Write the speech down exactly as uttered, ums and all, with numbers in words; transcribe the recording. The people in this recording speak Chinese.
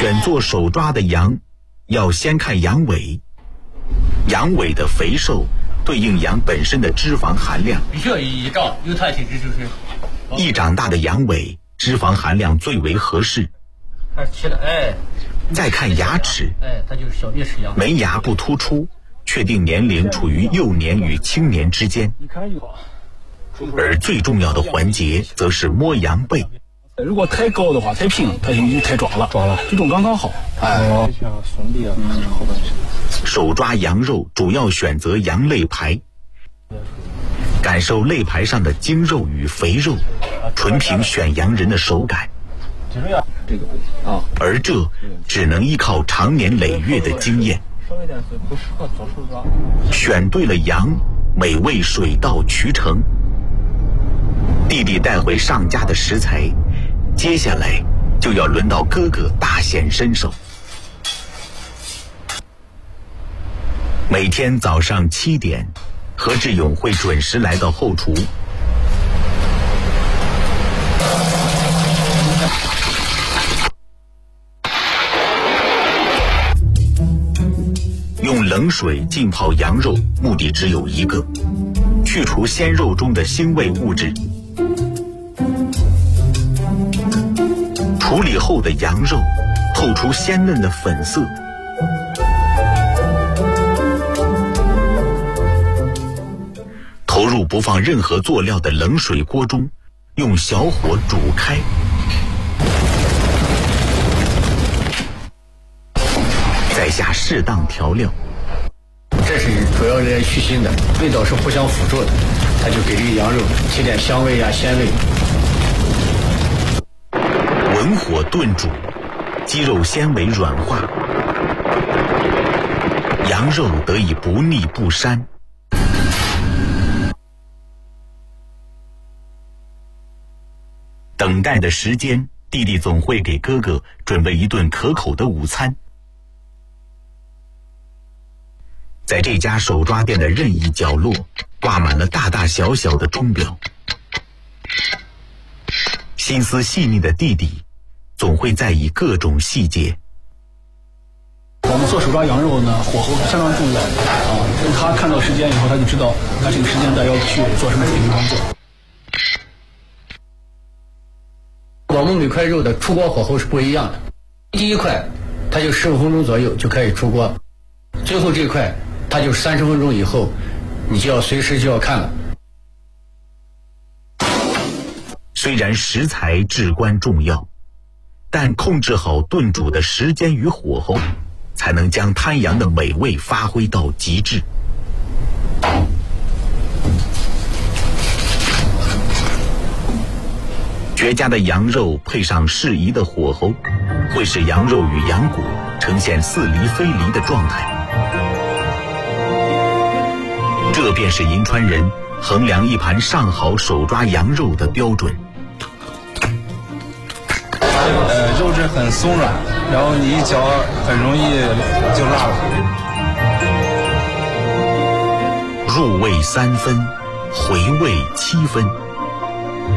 选做手抓的羊，要先看羊尾。羊尾的肥瘦对应羊本身的脂肪含量。 必须要一长有弹性，这就是一长大的羊尾脂肪含量最为合适。 它起来，哎。 再看牙齿， 哎，它就是小龈齿羊。 门牙不突出，确定年龄处于幼年与青年之间。而最重要的环节则是摸羊背。 如果太高的话，太平，它就太抓了，抓了，这种刚刚好。哎， 手抓羊肉主要选择羊肋排，感受肋排上的精肉与肥肉，纯凭选羊人的手感。 这个啊， 而这只能依靠长年累月的经验。选对了羊，美味水到渠成。弟弟带回上架的食材，接下来就要轮到哥哥大显身手。每天早上七点，何志勇会准时来到后厨。用冷水浸泡羊肉，目的只有一个：去除鲜肉中的腥味物质。处理后的羊肉透出鲜嫩的粉色，投入不放任何佐料的冷水锅中，用小火煮开。再下适当调料， 这是主要来去腥的，味道是互相辅助的，它就给这个羊肉提点香味呀、鲜味。 文火炖煮，鸡肉纤维软化，羊肉得以不腻不膻。等待的时间，弟弟总会给哥哥准备一顿可口的午餐。在这家手抓店的任意角落，挂满了大大小小的钟表。心思细腻的弟弟总会在意各种细节。 我们做手抓羊肉呢，火候相当重要啊。他看到时间以后，他就知道他这个时间段要去做什么准备工作。 我们每块肉的出锅火候是不一样的，第一块它就十五分钟左右就可以出锅，最后这块它就三十分钟以后，你就要随时就要看了。 虽然食材至关重要，但控制好炖煮的时间与火候，才能将滩羊的美味发挥到极致。绝佳的羊肉配上适宜的火候，会使羊肉与羊骨呈现似离非离的状态。这便是银川人衡量一盘上好手抓羊肉的标准。 呃，肉质很松软，然后你一嚼很容易就辣了。 入味三分，回味七分。